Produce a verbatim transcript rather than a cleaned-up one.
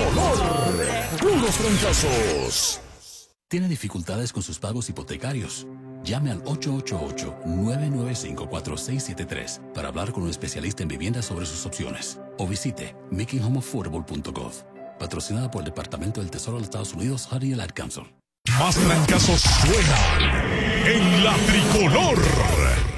tricolor. Puros trancazos. ¿Tiene dificultades con sus pagos hipotecarios? Llame al ocho ocho ocho, nueve nueve cinco, cuatro seis siete tres para hablar con un especialista en vivienda sobre sus opciones. O visite making home affordable punto gov. Patrocinada por el Departamento del Tesoro de los Estados Unidos, Honey and Ad Council. Más trancazos suenan en la tricolor.